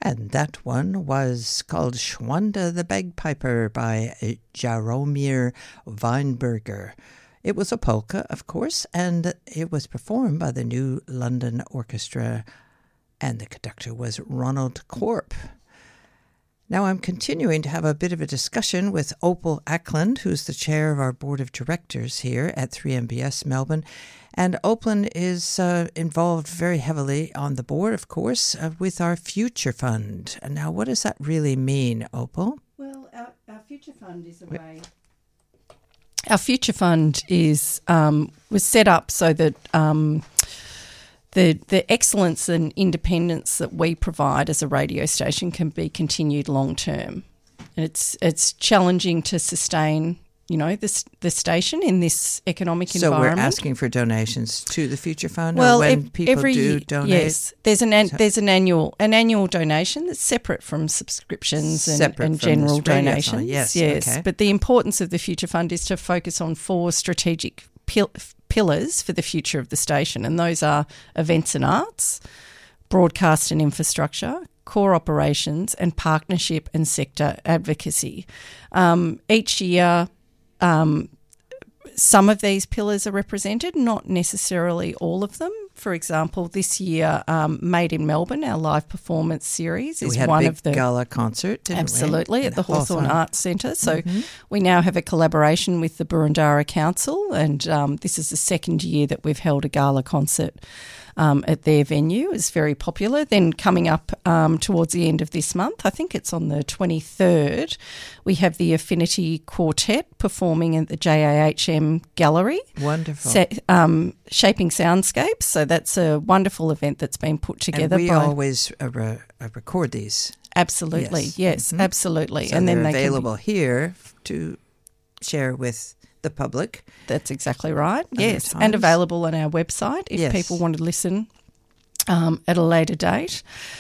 And that one was called Schwanda the Bagpiper by Jaromir Weinberger. It was a polka, of course, and it was performed by the New London Orchestra, and the conductor was Ronald Korp. Now I'm continuing to have a bit of a discussion with Opal Ackland, who's the chair of our board of directors here at 3MBS Melbourne. And Opal is involved very heavily on the board, of course, with our Future Fund. And now what does that really mean, Opal? Well, our Future Fund is a way... Our Future Fund is was set up so that the excellence and independence that we provide as a radio station can be continued long term. And it's challenging to sustain, the station in this economic environment. So we're asking for donations to the Future Fund. Well, or when people do donate. Yes, there's an annual donation that's separate from subscriptions and general donations. Yes, okay. But the importance of the Future Fund is to focus on 4 strategic pillars for the future of the station, and those are events and arts, broadcast and infrastructure, core operations, and partnership and sector advocacy. Each year, some of these pillars are represented, not necessarily all of them. For example, this year, Made in Melbourne, our live performance series, is one of the... We had a big gala concert, didn't we? Absolutely, at the Hawthorn Arts Centre. So we now have a collaboration with the Burundara Council, and this is the second year that we've held a gala concert at their venue. It's very popular. Then coming up towards the end of this month, I think it's on the 23rd, we have the Affinity Quartet performing at the JAHM Gallery. Wonderful. Shaping Soundscapes. So that's a wonderful event that's been put together. And we always record these. Absolutely. Yes, absolutely. So and then they're available here to share with the public. That's exactly right. Yes, and available on our website if people want to listen at a later date.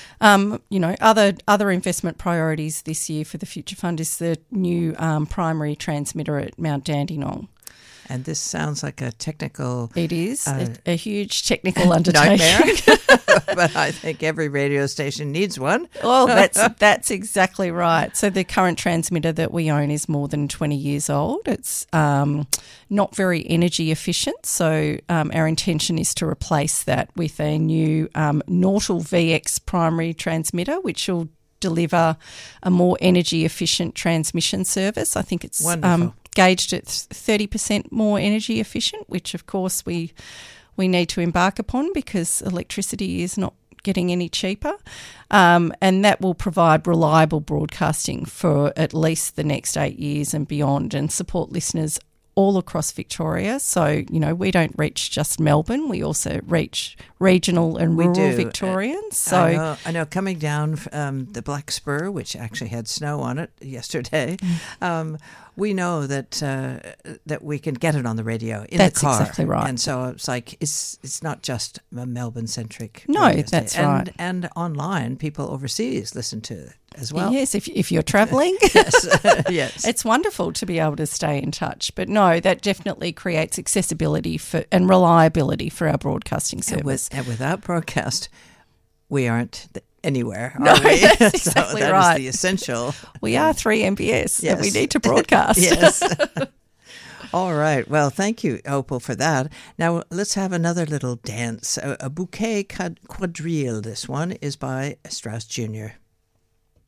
Other investment priorities this year for the Future Fund is the new primary transmitter at Mount Dandenong. And this sounds like a technical... It is a huge technical undertaking. Nightmare. But I think every radio station needs one. Well, that's exactly right. So the current transmitter that we own is more than 20 years old. It's not very energy efficient. So our intention is to replace that with a new Nortel VX primary transmitter, which will deliver a more energy efficient transmission service. I think it's gauged at 30% more energy efficient, which of course we need to embark upon because electricity is not getting any cheaper. And that will provide reliable broadcasting for at least the next 8 years and beyond and support listeners all across Victoria. So, we don't reach just Melbourne. We also reach regional and rural Victorians. So I know coming down the Black Spur, which actually had snow on it yesterday, we know that we can get it on the radio in the car. That's exactly right. And so it's like it's not just a Melbourne-centric. No, that's right. And online, people overseas listen to it as well. Yes, if you're travelling. Yes. It's wonderful to be able to stay in touch. But no, that definitely creates accessibility and reliability for our broadcasting service. And without broadcast, we aren't anywhere, are no, we? That's exactly so that right. is the essential. We are 3MBS that we need to broadcast. Yes. All right. Well, thank you, Opal, for that. Now, let's have another little dance. A bouquet quadrille. This one is by Strauss Jr.